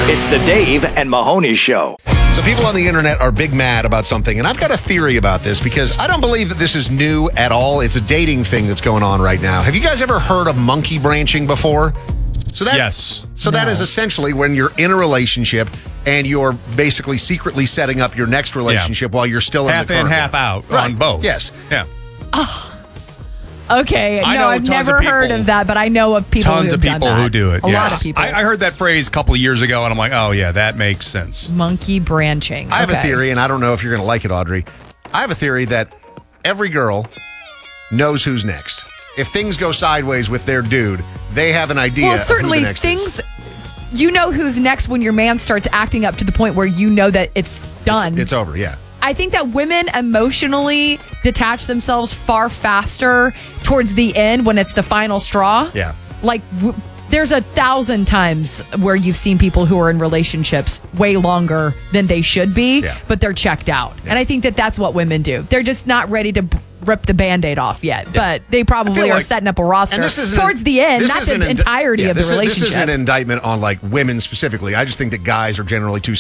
It's the Dave and Mahoney Show. So people on the internet are big mad about something, and I've got a theory about this because I don't believe that this is new at all. It's a dating thing that's going on right now. Have you guys ever heard of monkey branching before? Yes. So that is essentially when you're in a relationship and you're basically secretly setting up your next relationship while you're still half in the in, current half one. out Right. on both. Yes. Yeah. Okay, I no, know I've tons never of heard people- of that, but I know of people Tons who of have done people that. who do it. A yes. lot of people. I heard that phrase a couple of years ago, and I'm like, oh, yeah, that makes sense. Monkey branching. I have a Okay. theory, and I don't know if you're going to like it, Audrey. I have a theory that every girl knows who's next. If things go sideways with their dude, they have an idea Well, of who certainly the next is. you know who's next when your man starts acting up to the point where you know that it's done. It's over, yeah. I think that women emotionally detach themselves far faster towards the end when it's the final straw. Yeah. Like, there's 1,000 times where you've seen people who are in relationships way longer than they should be, but they're checked out. And I think that that's what women do. They're just not ready to rip the Band-Aid off yet, but they probably are setting up a roster towards the end, not the entirety of the relationship. This isn't an indictment on like women specifically. I just think that guys are generally too